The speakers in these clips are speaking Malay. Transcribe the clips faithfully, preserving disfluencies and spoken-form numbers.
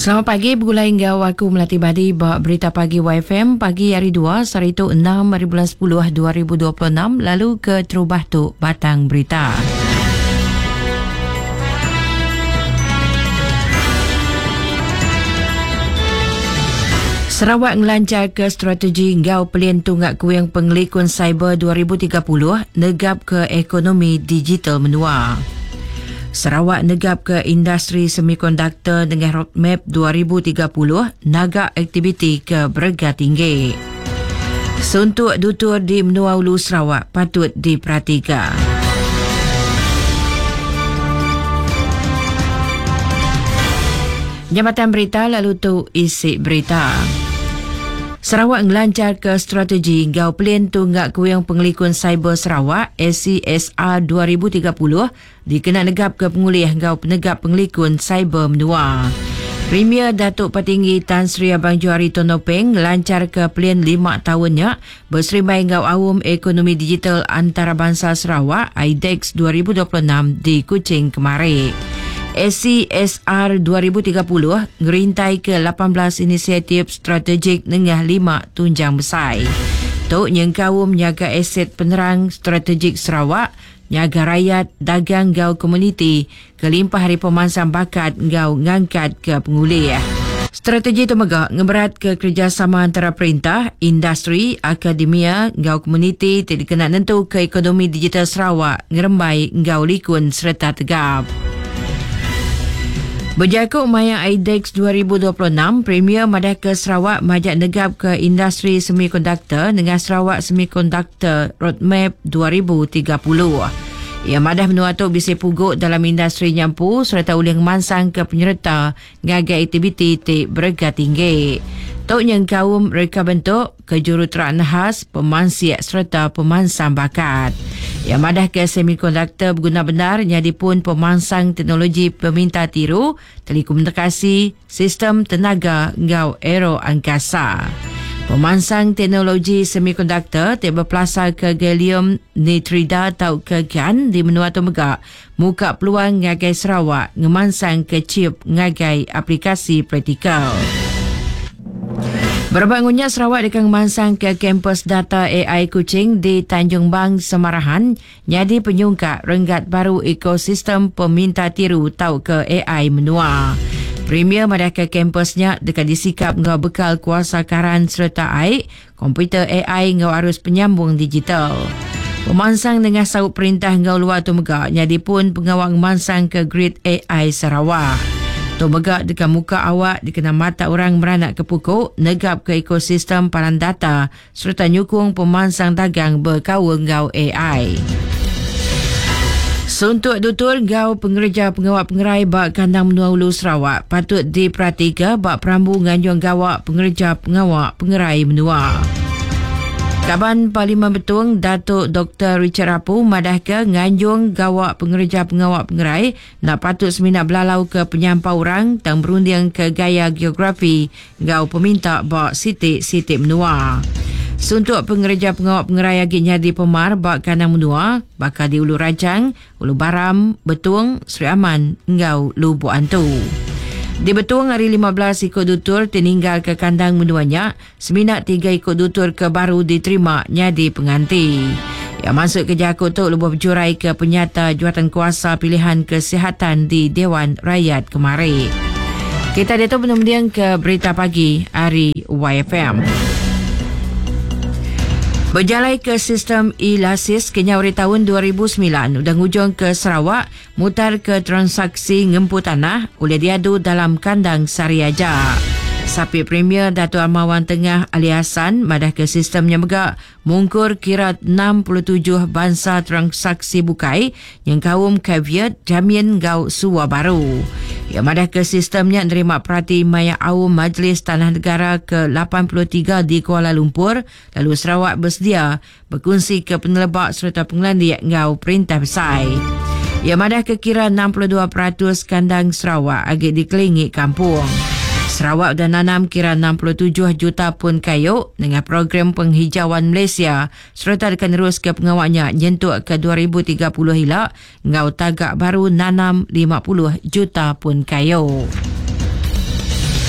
Selamat pagi, bergulai hingga aku Melati Badi bawa berita pagi Y F M pagi hari dua, Sarito enam hari bulan sepuluh dua ribu dua puluh enam, lalu ke Terubah tu Batang Berita. Sarawak ngelancar ke strategi Ngau Pelian Tunggak Kuing Pengelikun Cyber dua ribu tiga puluh, negap ke ekonomi digital menua. Sarawak negap ke industri semikonduktor dengan roadmap dua ribu tiga puluh, naga aktiviti ke berga tinggi. Suntuk dutur di Menua Ulu Sarawak patut diperhatikan. Jambatan berita lalu tu isi berita. Sarawak ngelancar ke strategi Ngau Pelian Tunggak Kuing Pengelikun Cyber Sarawak S C S R dua ribu tiga puluh dikena negap ke pengulih Ngau Penegap Pengelikun Cyber Menua. Premier Datuk Petinggi Tan Sri Abang Johari Tonopeng lancar ke pelian lima tahunnya berserimai Ngau Awam Ekonomi Digital Antarabangsa Sarawak I D E X dua ribu dua puluh enam di Kuching kemari. S C S R dua ribu tiga puluh ngerintai ke lapan belas inisiatif strategik dengan lima tunjang besar. Tok nyengkawum nyaga aset penerang strategik Sarawak, nyaga rakyat, dagang Ngau komuniti, kelimpah hari pemansang bakat Ngau ngangkat ke pengulih. Strategi itu megak ngeberat ke kerjasama antara perintah, industri, akademia, Ngau komuniti tidak kena nentu ke ekonomi digital Sarawak, ngerembai Ngau likun serta tegap. Berjakut mayang I D E X dua ribu dua puluh enam, Premier madah ke Sarawak majak negap ke industri semikonduktor dengan Sarawak Semikonduktor Roadmap dua ribu tiga puluh. Ia madah menua tu bisa puguk dalam industri nyampu serta ulih mansang ke penyerta ngagai aktiviti ti berga tinggi. Tok yang kaum reka bentuk kejuruteraan khas, pemansiak serta pemansang bakat. Yang madah ke semikonduktor berguna benar jadi pun pemansang teknologi peminta tiru, telekomunikasi, sistem tenaga Ngau aero angkasa. Pemansang teknologi semikonduktor tiba berpelasar ke gallium nitrida atau ke G A N di Menua Tumegak, muka peluang ngagai Sarawak ngemansang ke chip ngagai aplikasi praktikal. Berbangunnya Sarawak dekat mansang ke kampus data A I Kuching di Tanjung Bang Semarahan jadi penyungkak renggat baru ekosistem peminta tiru tau ke A I menua. Premier madah ke kampusnya dekat disikap ngau bekal kuasa karan serta aik, komputer A I ngau arus penyambung digital. Pemansang dengan saut perintah ngau luar Tumegak jadi pun pengawal mansang ke Grid A I Sarawak. Tumegak dekat muka awak dikena mata orang meranak ke pokok, negap ke ekosistem paran data serta nyukung pemansang dagang berkawal Ngau A I. Suntuk dutur Ngau pengerja pengawak pengerai bak kandang Menua Ulu Sarawak patut diperhatikan bak perambu nganjung gawak pengerja pengawak pengerai menua. Kaban Parlimen Betung Datuk Doktor Richard Apu madah ke nganjung gawak pengerja pengawak pengerai nak patut seminat belalau ke penyampau orang dan berunding ke gaya geografi Ngau peminta bak sitik-sitik menua. Suntuk pengerja pengawak pengerai agaknya di Pemar bak kandang menua, bakal di Ulu Rajang, Ulu Baram, Betung, Sri Aman, Ngau Lubuk Antu. Di Betung hari lima belas ikut dutur tertinggal ke kandang menuanya, seminat tiga ikut dutur ke baru diterima nyadi penganti. Yang masuk ke jakut tu lubuh berjurai ke penyata jawatan kuasa pilihan kesihatan di Dewan Rakyat kemari. Kita datang penumbang ke berita pagi hari Y F M. Berjalai ke sistem e-lasis kenyawari tahun dua ribu sembilan, udang hujung ke Sarawak, mutar ke transaksi ngempu tanah, oleh diadu dalam kandang Sariaja. Sapi Premier Datuk Amawan Tengah Ali Hassan madah ke sistemnya megak mungkur kira enam puluh tujuh bansa transaksi bukai yang kaum caveat jamin Ngau suwa baru. Ia madah ke sistemnya nerima perhati maya awam Majlis Tanah Negara ke lapan puluh tiga di Kuala Lumpur, lalu Sarawak bersedia berkongsi ke penelebak serta pengelandik Ngau Perintah Besar. Ia madah ke kira enam puluh dua peratus kandang Sarawak agak dikelilingi kampung. Sarawak dah nanam kira enam puluh tujuh juta pun kayu dengan program penghijauan Malaysia serta akan terus ke pengawaknya nyentuk ke dua ribu tiga puluh hilak Ngau tagak baru nanam lima puluh juta pun kayu.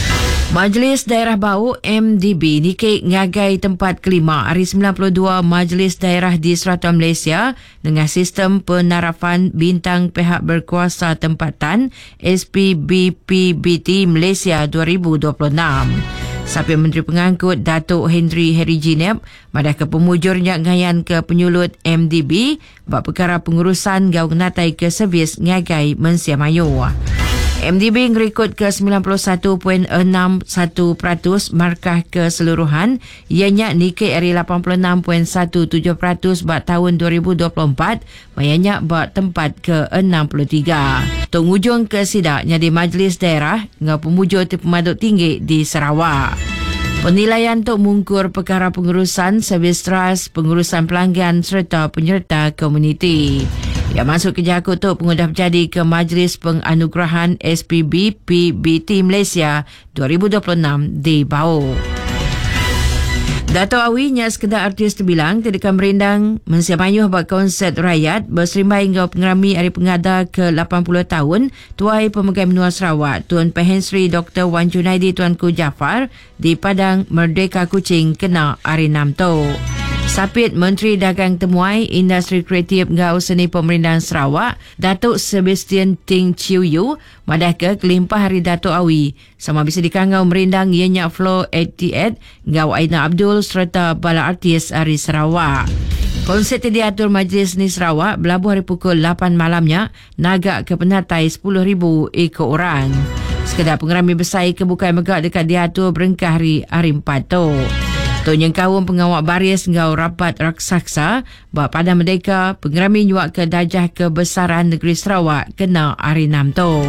Majlis Daerah Bau M D B nikik ngagai tempat kelima hari sembilan puluh dua Majlis Daerah di Serata Malaysia dengan sistem penarafan bintang pihak berkuasa tempatan S P B P B T Malaysia dua ribu dua puluh enam. Sapi Menteri Pengangkut Datuk Henry Harry Jineb madah ke pemujurnya ngayan ke penyulut M D B bab perkara pengurusan gau natai ke servis ngagai Mensia Mayu. M D B ngerikut ke sembilan puluh satu perpuluhan enam satu peratus markah keseluruhan, ianya nikik dari lapan puluh enam perpuluhan satu tujuh peratus bak tahun dua ribu dua puluh empat, mayanya bak tempat ke enam puluh tiga. Tung ujung ke sidaknya di Majlis Daerah dengan pemujur pemaduk tinggi di Sarawak. Penilaian untuk mengukur perkara pengurusan servis trust, pengurusan pelanggan serta penyerta komuniti. Yang masuk ke jakut tu pengudah berjadi ke Majlis Penganugerahan S P B P B T Malaysia dua ribu dua puluh enam di Bau. Dato' Awi nya sekedar artis terbilang tidak merindang Mensia Mayu buat konsert rakyat berserimbai hingga pengerami hari pengada ke lapan puluh tahun Tuai Pemegang Menua Sarawak Tuan Pehensri Doktor Wan Junaidi Tuanku Jaafar di Padang Merdeka Kuching kena hari enam tu. Sapit Menteri Dagang Temuai Industri Kreatif Gau Seni Pemerintahan Sarawak Datuk Sebastian Ting Chiu Yu madah ke kelimpah hari Datuk Awi sama bisa dikangau merindang ianya Flow lapan puluh lapan Gau Aina Abdul serta bala artis hari Sarawak. Konsert diatur Majlis Seni Sarawak berlabuh hari pukul lapan malamnya nagak ke penatai sepuluh ribu ekor orang. Sekedar pengerami besar kebukai megak dekat diatur berengkah hari hari empat tu. Tok Nyengkawun pengawak baris ngau rapat raksasa buat Padang Merdeka pengerami nyuak ke dajah kebesaran negeri Sarawak kena hari enam tu.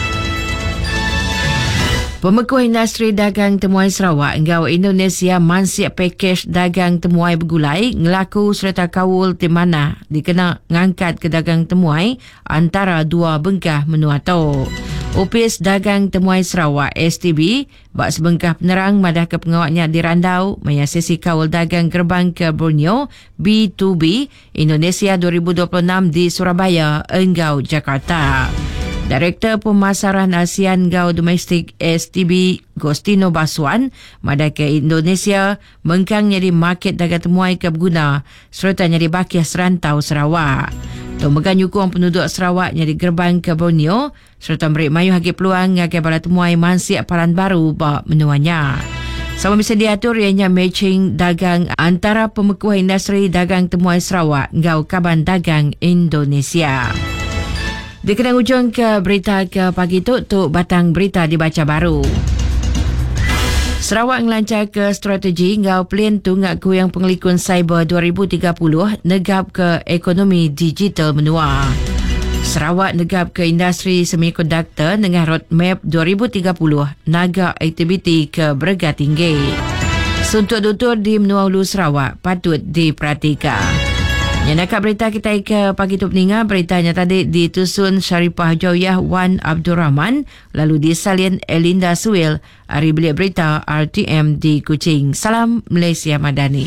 Pemekuh Industri Dagang Temuai Sarawak ngau Indonesia mansiap pakej dagang temuai bergulai ngelaku serta kawul timana dikena ngangkat ke dagang temuai antara dua bengkah menua tu. Opis Dagang Temuai Sarawak S T B bak sebengkah penerang madah ke pengawaknya di Randau maya sesi kawal dagang gerbang ke Borneo B dua B Indonesia dua ribu dua puluh enam di Surabaya Enggau Jakarta. Direktur Pemasaran ASEAN Gau Domestik S T B Gostino Baswan madah ke Indonesia mengkang jadi market dagang temuai ke berguna serta jadi bakiah serantau Sarawak. Memegang nyukung penduduk Sarawak yang di gerbang ke Borneo serta beri mayu hagi peluang agar bala temuai mansiap paran baru bak menuanya. Sama bisa diatur ianya matching dagang antara pemekuh industri dagang temuai Sarawak ngau Kaban Dagang Indonesia. Dikenang ujung ke berita ke pagi tu, tu batang berita dibaca baru. Sarawak ngelancar ke strategi ngau plan tu ngak yang pengelikun cyber dua ribu tiga puluh negap ke ekonomi digital menua. Sarawak negap ke industri semikonduktor dengan roadmap dua ribu tiga puluh naga aktiviti ke berga tinggi. Suntuk tutur di menua Hulu Sarawak patut diperhatikan. Yang nakap berita kita ke pagi tu peningat, beritanya tadi ditusun Syarifah Jawiyah Wan Abdul Rahman, lalu disalin Elinda Suil, hari belik berita R T M di Kuching. Salam Malaysia Madani.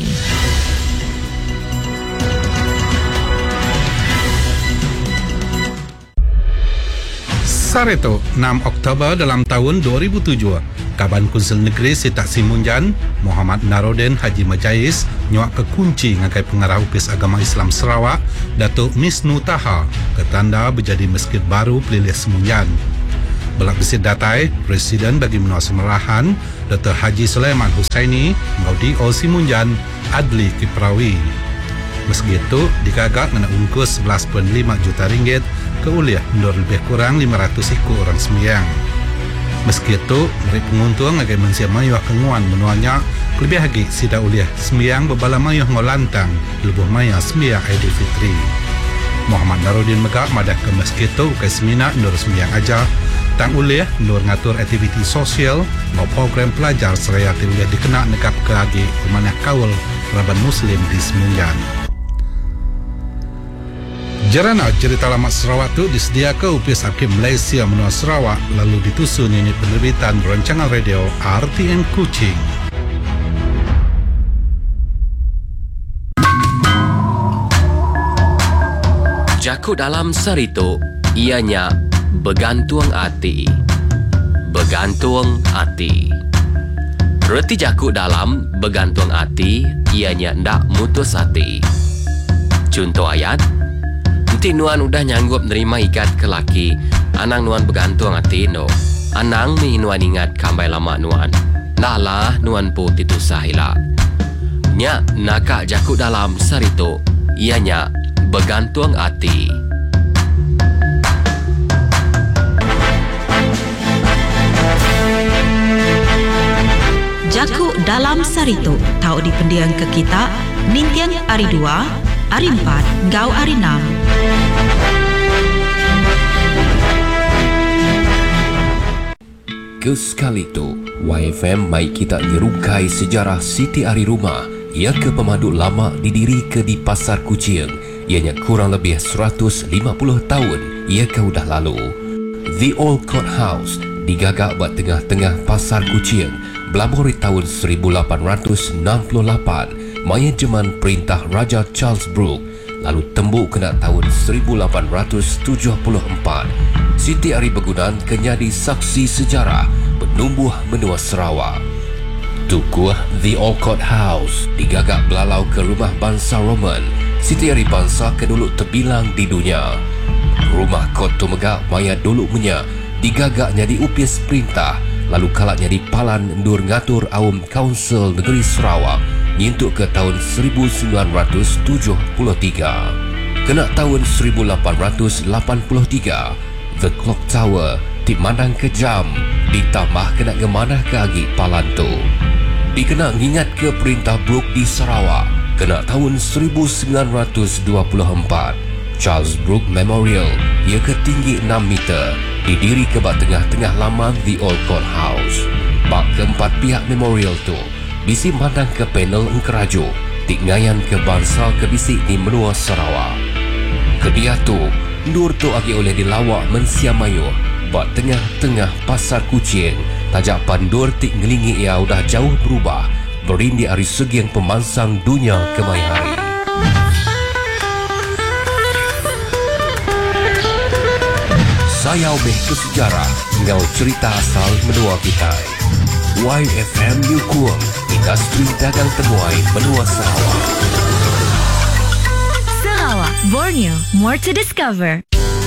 Sareto, enam Oktober dalam tahun dua ribu tujuh, Kaban Konsil Negeri Setak Simunjan, Muhammad Narodin Haji Majais, nyuak ke kunci ngakai pengarah Upis Agama Islam Sarawak, Datuk Misnu Taha, ketanda berjadi masjid baru Pelilih Simunjan. Belak besit datai, Presiden bagi Menua Semerahan, Datuk Haji Sulaiman Husaini, Ngaudi O Simunjan, Adli Kiprawi. Meski itu, dikagak dengan ungkus sebelas perpuluhan lima juta ringgit ke uliah mendur lebih kurang lima ratus ikut orang sembiang. Meski itu, beri penguntung agar Mensia Mayu kenguan menuanya lebih lagi sida uliah sembiang berbala Mayu ngolantang lebuh maya sembiang Aidilfitri. Muhammad Narodin megak madah ke meski itu ke semina mendur sembiang aja tang uliah mendur ngatur aktiviti sosial mau program pelajar seraya uliah dikena nekap ke lagi kemanah kaul Raban Muslim di Semunjan. Jarana cerita lama Sarawak itu disediakan Upis Hakim Malaysia Menua Sarawak lalu ditusun unit penerbitan rancangan radio R T M Kuching. Jakut dalam sarito ianya bergantung hati. Bergantung hati. Reti jakuk dalam bergantung hati, ianya ndak mutus hati. Contoh ayat, nanti nuan udah nyanggup nerima ikat ke laki, anang nuan bergantung hati no. Anang mi nuan ingat kambai lama nuan. Dah lah nuan pu titu sahila. Nya nakak jakuk dalam sarito, ianya bergantung hati. Jakuk dalam sarito tau di pendiang ke kita Nintian hari dua, hari empat, gau hari enam. Keskalito, Y F M mai kita nyerukai sejarah Siti Ari Rumah. Ia ke pemaduk lama didiri ke di Pasar Kuching. Ianya kurang lebih seratus lima puluh tahun ia ke udah lalu. The Old Court House digagak buat tengah-tengah Pasar Kuching berlabuh di tahun seribu lapan ratus enam puluh lapan maya zaman perintah Raja Charles Brooke, lalu tembuk kena tahun seribu lapan ratus tujuh puluh empat. Siti Ari Begunan kenyadi saksi sejarah penumbuh benua Sarawak. Tukuh The Old Court House digagak belalau ke rumah bangsa Roman. Siti Ari bangsa kedulu terbilang di dunia. Rumah kot tu megak maya dulu punya digagaknya di upis perintah, lalu kalaknya di Palan Ndur ngatur awam Kaunsil Negeri Sarawak nyintuk ke tahun seribu sembilan ratus tujuh puluh tiga. Kena tahun seribu lapan ratus lapan puluh tiga, The Clock Tower dimandang ke jam, ditambah kena gemanah ke agi Palan tu. Dikena ngingat ke perintah Brooke di Sarawak, kena tahun seribu sembilan ratus dua puluh empat. Charles Brooke Memorial, ia ketinggi enam meter, didiri ke bak tengah-tengah laman The Old Court House. Bak keempat pihak memorial tu bisi mandang ke panel Engkerajo, tik ngayan ke bangsa kebisik di menua Sarawak. Kedia tu, Nur tu agi oleh dilawak mensiamayo bak tengah-tengah Pasar Kuching. Tajak pandur tik ngelingi ia udah jauh berubah, berindi dari segi yang pemansang dunia kemai hari. Saya obeh ke sejarah, ngau cerita asal menua kita. Y F M New Kuang, industri dagang temuai benua Sarawak. Sarawak, Borneo, more to discover.